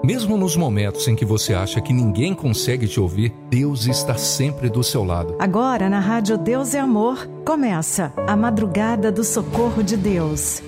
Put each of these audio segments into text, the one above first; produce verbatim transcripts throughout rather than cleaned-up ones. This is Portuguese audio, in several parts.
Mesmo nos momentos em que você acha que ninguém consegue te ouvir, Deus está sempre do seu lado. Agora, na Rádio Deus é Amor, começa a Madrugada do Socorro de Deus.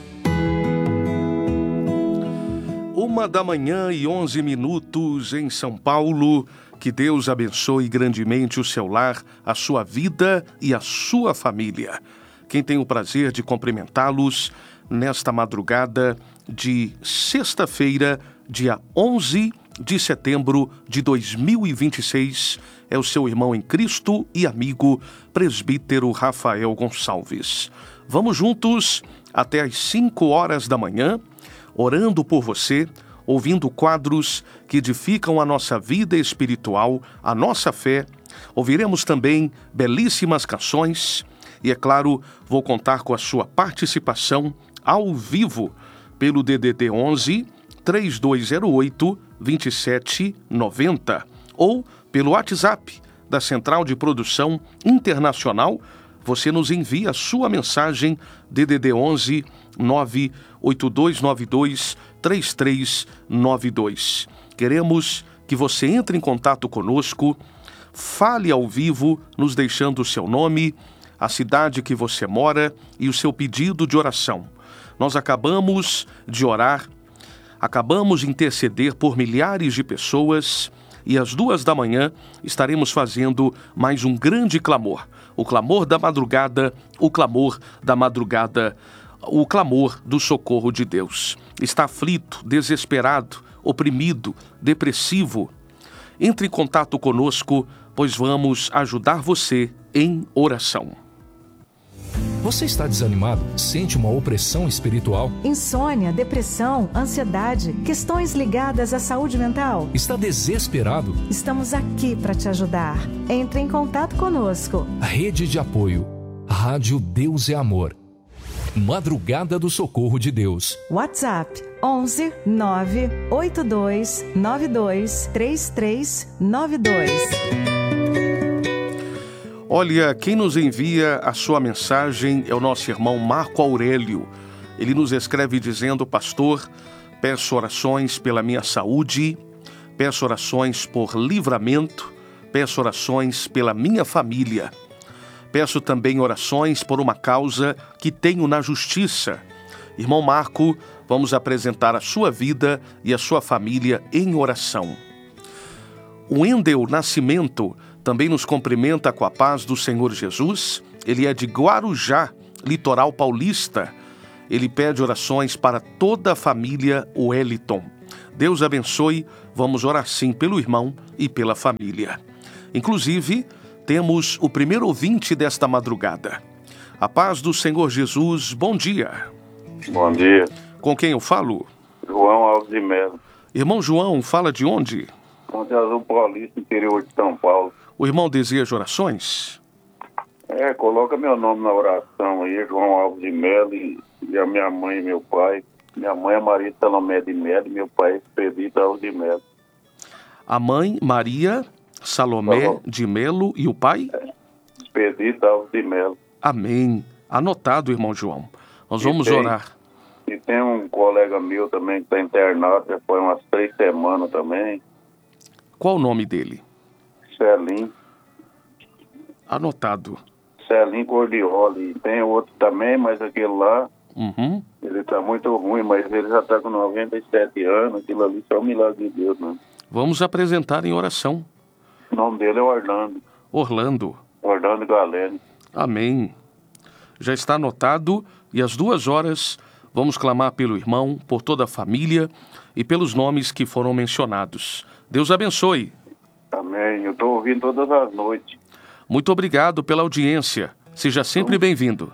Uma da manhã e onze minutos em São Paulo. Que Deus abençoe grandemente o seu lar, a sua vida e a sua família. Quem tem o prazer de cumprimentá-los nesta madrugada de sexta-feira, dia onze de setembro de dois mil e vinte e seis, é o seu irmão em Cristo e amigo, presbítero Rafael Gonçalves. Vamos juntos até às cinco horas da manhã, orando por você, ouvindo quadros que edificam a nossa vida espiritual, a nossa fé. Ouviremos também belíssimas canções e, é claro, vou contar com a sua participação ao vivo pelo D D D onze, três dois zero oito, dois sete nove zero ou pelo WhatsApp da Central de Produção Internacional. Você nos envia a sua mensagem D D D onze, nove oito dois nove dois, três três nove dois. Queremos que você entre em contato conosco, fale ao vivo, nos deixando o seu nome, a cidade que você mora e o seu pedido de oração. Nós acabamos de orar, acabamos de interceder por milhares de pessoas e às duas da manhã estaremos fazendo mais um grande clamor. O clamor da madrugada, o clamor da madrugada, o clamor do socorro de Deus. Está aflito, desesperado, oprimido, depressivo? Entre em contato conosco, pois vamos ajudar você em oração. Você está desanimado? Sente uma opressão espiritual? Insônia, depressão, ansiedade, questões ligadas à saúde mental? Está desesperado? Estamos aqui para te ajudar. Entre em contato conosco. Rede de apoio. Rádio Deus é Amor. Madrugada do Socorro de Deus. WhatsApp onze, nove oito dois nove dois, três três nove dois. Olha, quem nos envia a sua mensagem é o nosso irmão Marco Aurélio. Ele nos escreve dizendo: pastor, peço orações pela minha saúde, peço orações por livramento, peço orações pela minha família. Peço também orações por uma causa que tenho na justiça. Irmão Marco, vamos apresentar a sua vida e a sua família em oração. O Wendel Nascimento também nos cumprimenta com a paz do Senhor Jesus. Ele é de Guarujá, litoral paulista. Ele pede orações para toda a família Wellington. Deus abençoe. Vamos orar sim pelo irmão e pela família. Inclusive, temos o primeiro ouvinte desta madrugada. A paz do Senhor Jesus, bom dia. Bom dia. Com quem eu falo? João Alves de Melo. Irmão João, fala de onde? Monte Azul Paulista, interior de São Paulo. O irmão deseja orações? É, coloca meu nome na oração aí, João Alves de Melo, e, e a minha mãe e meu pai. Minha mãe é Maria Salomé de Melo e meu pai é Expedito Alves de Melo. A mãe, Maria Salomé Falou. de Melo, e o pai? É, Expedito Alves de Melo. Amém. Anotado, irmão João. Nós E vamos tem- orar. E tem um colega meu também que está internado, já foi umas três semanas também, Qual o nome dele? Celim, Anotado. Celim Cordioli. E tem outro também, mas aquele lá, Uhum. ele está muito ruim, mas ele já está com noventa e sete anos, aquilo ali só é um milagre de Deus, né? Vamos apresentar em oração. O nome dele é Orlando, Orlando. Orlando Galeno. Amém. Já está anotado e às duas horas vamos clamar pelo irmão, por toda a família e pelos nomes que foram mencionados. Deus abençoe. Amém. Eu estou ouvindo todas as noites. Muito obrigado pela audiência. Seja sempre bem-vindo.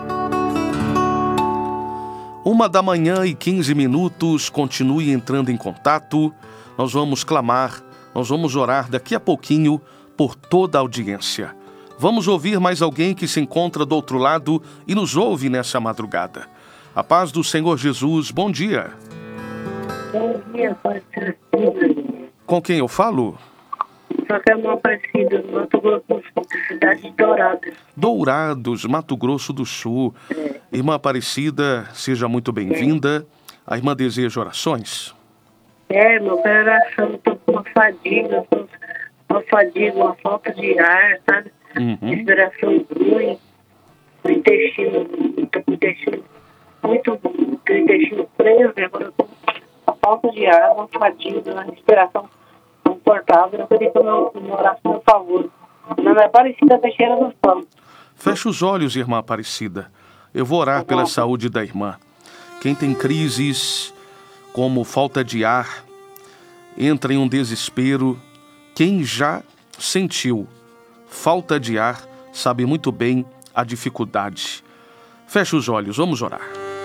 Uma da manhã e quinze minutos, continue entrando em contato. Nós vamos clamar, nós vamos orar daqui a pouquinho por toda a audiência. Vamos ouvir mais alguém que se encontra do outro lado e nos ouve nessa madrugada. A paz do Senhor Jesus, bom dia. Bom dia, pastor. Com quem eu falo? Só que é uma parecida, no Mato Grosso do Sul, cidade de Dourados. Dourados, Mato Grosso do Sul. Irmã Aparecida, seja muito bem-vinda. A irmã deseja orações? É, meu coração, eu tô com uma fadiga, tô, uma fadiga, uma falta de ar, sabe? Uhum. Respiração ruim, o intestino, tô com o intestino muito, o intestino preso, e agora eu tô com uma falta de ar, uma fadiga, uma respiração confortável. Eu queria que eu orasse a meu favor. Meu nome é Aparecida Teixeira dos Santos. Feche os olhos, irmã Aparecida. Eu vou orar pela saúde da irmã. Quem tem crises como falta de ar, entra em um desespero. Quem já sentiu falta de ar, sabe muito bem a dificuldade. Feche os olhos, vamos orar.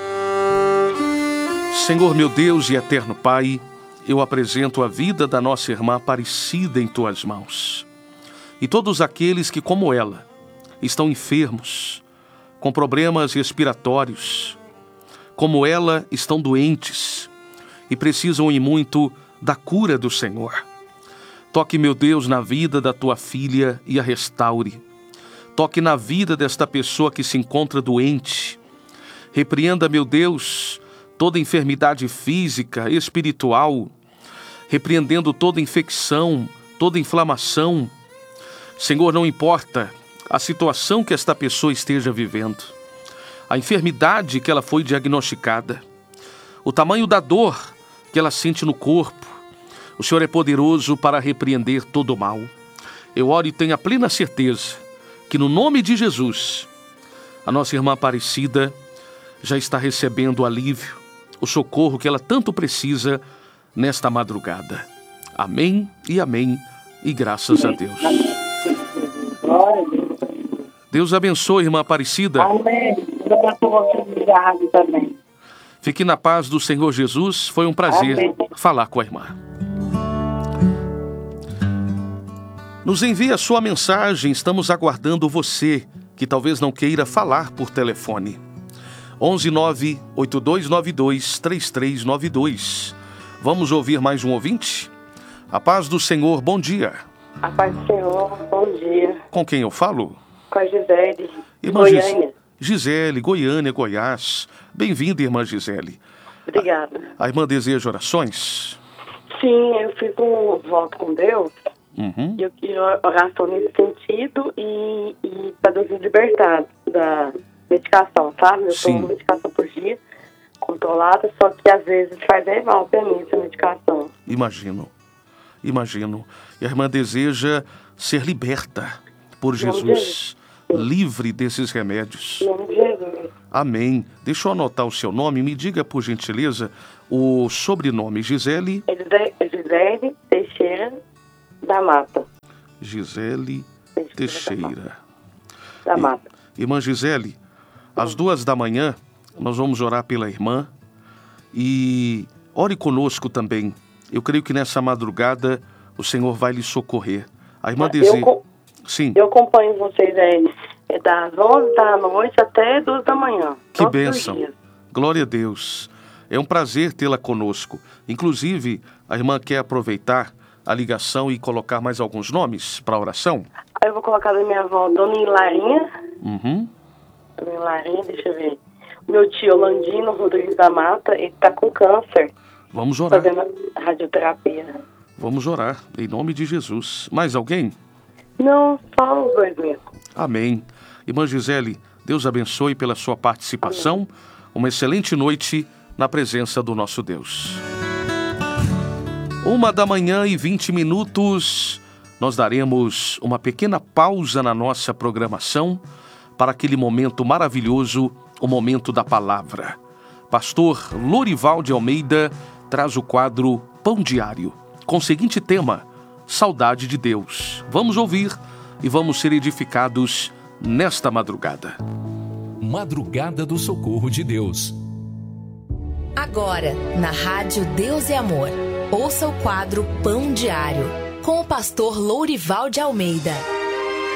Senhor meu Deus e eterno Pai, eu apresento a vida da nossa irmã Aparecida em Tuas mãos. E todos aqueles que, como ela, estão enfermos, com problemas respiratórios, como ela, estão doentes e precisam e muito da cura do Senhor. Toque, meu Deus, na vida da Tua filha e a restaure. Toque na vida desta pessoa que se encontra doente. Repreenda, meu Deus, toda enfermidade física, espiritual, repreendendo toda infecção, toda inflamação. Senhor, não importa a situação que esta pessoa esteja vivendo, a enfermidade que ela foi diagnosticada, o tamanho da dor que ela sente no corpo, o Senhor é poderoso para repreender todo o mal. Eu oro e tenho a plena certeza que no nome de Jesus, a nossa irmã Aparecida já está recebendo o alívio, o socorro que ela tanto precisa nesta madrugada. Amém e amém, e graças a Deus. Glória a Deus. Deus abençoe, irmã Aparecida. Amém. Eu abençoo você da rádio também. Fique na paz do Senhor Jesus. Foi um prazer Amém. falar com a irmã. Nos envie a sua mensagem. Estamos aguardando você, que talvez não queira falar por telefone. onze nove oito dois nove dois três três nove dois. Vamos ouvir mais um ouvinte? A paz do Senhor, bom dia. A paz do Senhor, bom dia. Com quem eu falo? Com a Gisele, Irmã Gis- Goiânia. Gisele, Goiânia, Goiás. Bem-vinda, irmã Gisele. Obrigada. A irmã deseja orações? Sim, eu fiz um voto com Deus Uhum. e eu queria oração nesse sentido e, e para Deus me libertar da medicação, sabe? Eu Sim. tomo medicação por dia, controlada, só que às vezes faz bem mal para mim essa medicação. Imagino, imagino. E a irmã deseja ser liberta por Em nome de Jesus, livre desses remédios. Em nome de Jesus. Amém. Deixa eu anotar o seu nome. Me diga, por gentileza, o sobrenome. Gisele? Gisele Gisele Teixeira da Mata. Gisele Teixeira. Da Mata. Irmã Gisele, às duas da manhã, nós vamos orar pela irmã e ore conosco também. Eu creio que nessa madrugada o Senhor vai lhe socorrer. A irmã deseja... Eu, co- Sim, eu acompanho vocês aí é das onze da noite até duas da manhã. que todos os bênção. dias. Glória a Deus. É um prazer tê-la conosco. Inclusive, a irmã quer aproveitar a ligação e colocar mais alguns nomes para a oração? Aí eu vou colocar da minha avó, Dona Hilarinha. Uhum. Dona Hilarinha, deixa eu ver. Meu tio Landino Rodrigues da Mata, ele tá com câncer, Vamos orar. fazendo radioterapia. Vamos orar, em nome de Jesus. Mais alguém? Não, só os dois mesmo. Amém. Irmã Gisele, Deus abençoe pela sua participação. Uma excelente noite na presença do nosso Deus. Uma da manhã e vinte minutos, nós daremos uma pequena pausa na nossa programação para aquele momento maravilhoso, o momento da palavra. Pastor Lorival de Almeida traz o quadro Pão Diário, com o seguinte tema: Saudade de Deus. Vamos ouvir e vamos ser edificados nesta madrugada. Madrugada do Socorro de Deus. Agora, na Rádio Deus e Amor, ouça o quadro Pão Diário, com o pastor Lourival de Almeida.